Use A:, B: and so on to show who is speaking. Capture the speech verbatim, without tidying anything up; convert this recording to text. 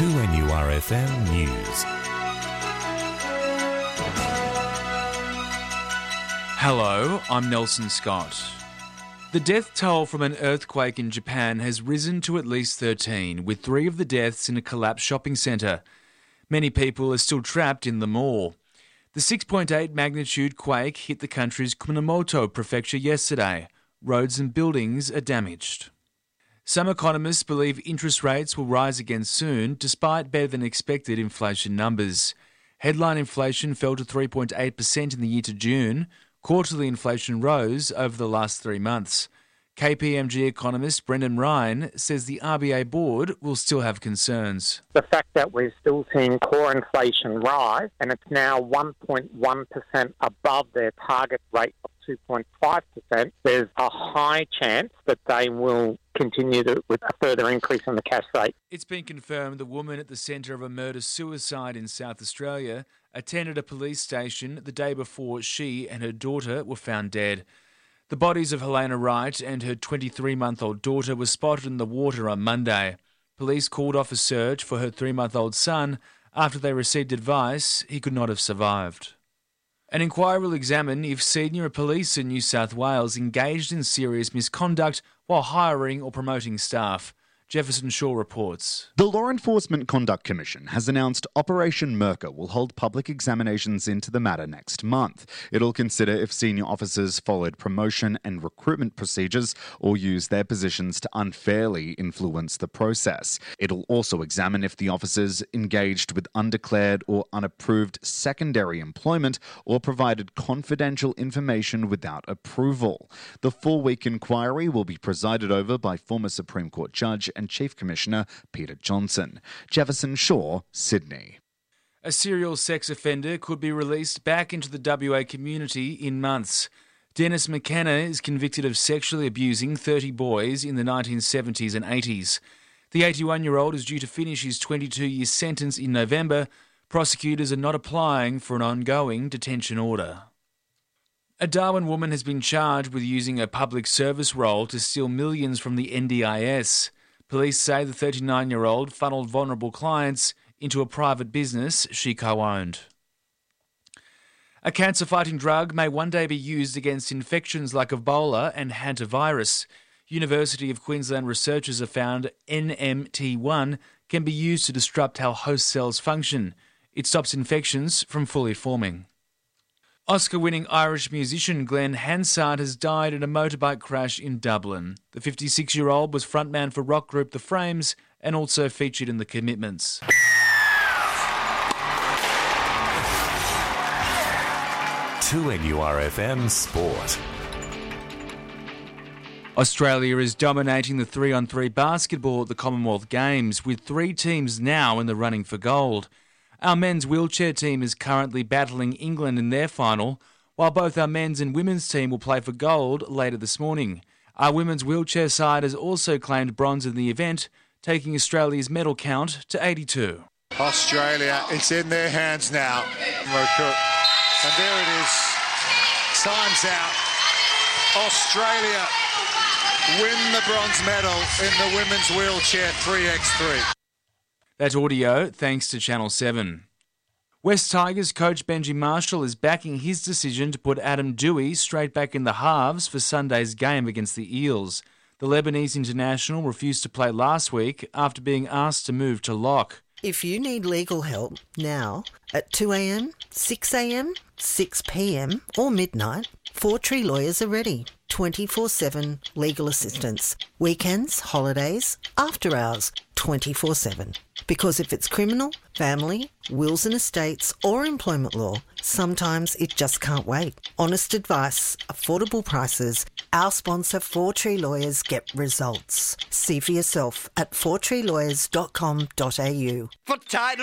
A: two N U R F M News.
B: Hello, I'm Nelson Scott. The death toll from an earthquake in Japan has risen to at least thirteen, with three of the deaths in a collapsed shopping centre. Many people are still trapped in the mall. The six point eight magnitude quake hit the country's Kumamoto prefecture yesterday. Roads and buildings are damaged. Some economists believe interest rates will rise again soon, despite better-than-expected inflation numbers. Headline inflation fell to three point eight percent in the year to June. Quarterly inflation rose over the last three months. K P M G economist Brendan Ryan says the R B A board will still have concerns.
C: The fact that we're still seeing core inflation rise and it's now one point one percent above their target rate of two point five percent, there's a high chance that they will continue to, with a further increase in the cash rate.
B: It's been confirmed the woman at the centre of a murder-suicide in South Australia attended a police station the day before she and her daughter were found dead. The bodies of Helena Wright and her twenty-three-month-old daughter were spotted in the water on Monday. Police called off a search for her three-month-old son after they received advice he could not have survived. An inquiry will examine if senior police in New South Wales engaged in serious misconduct while hiring or promoting staff. Jefferson Shaw reports.
D: The Law Enforcement Conduct Commission has announced Operation Merker will hold public examinations into the matter next month. It'll consider if senior officers followed promotion and recruitment procedures or used their positions to unfairly influence the process. It'll also examine if the officers engaged with undeclared or unapproved secondary employment or provided confidential information without approval. The four-week inquiry will be presided over by former Supreme Court Judge and Chief Commissioner Peter Johnson. Jefferson Shaw, Sydney.
B: A serial sex offender could be released back into the W A community in months. Dennis McKenna is convicted of sexually abusing thirty boys in the nineteen seventies and eighties. The eighty-one-year-old is due to finish his twenty-two-year sentence in November. Prosecutors are not applying for an ongoing detention order. A Darwin woman has been charged with using a public service role to steal millions from the N D I S. Police say the thirty-nine-year-old funneled vulnerable clients into a private business she co-owned. A cancer-fighting drug may one day be used against infections like Ebola and hantavirus. University of Queensland researchers have found N M T one can be used to disrupt how host cells function. It stops infections from fully forming. Oscar-winning Irish musician Glenn Hansard has died in a motorbike crash in Dublin. The fifty-six-year-old was frontman for rock group The Frames and also featured in The Commitments.
A: two N U R F M Sport.
B: Australia is dominating the three-on-three basketball at the Commonwealth Games, with three teams now in the running for gold. Our men's wheelchair team is currently battling England in their final, while both our men's and women's team will play for gold later this morning. Our women's wheelchair side has also claimed bronze in the event, taking Australia's medal count to eighty-two.
E: Australia, it's in their hands now. And there it is. Time's out. Australia win the bronze medal in the women's wheelchair three by three.
B: That audio thanks to Channel seven. West Tigers coach Benji Marshall is backing his decision to put Adam Dewey straight back in the halves for Sunday's game against the Eels. The Lebanese international refused to play last week after being asked to move to lock.
F: If you need legal help now at two a.m, six a.m, six p.m or midnight, Four Tree Lawyers are ready. twenty-four seven legal assistance. Weekends, holidays, after hours, twenty-four seven. Because if it's criminal, family, wills and estates or employment law, sometimes it just can't wait. Honest advice, affordable prices. Our sponsor Four Tree Lawyers get results. See for yourself at four tree lawyers dot com dot a u.
G: For title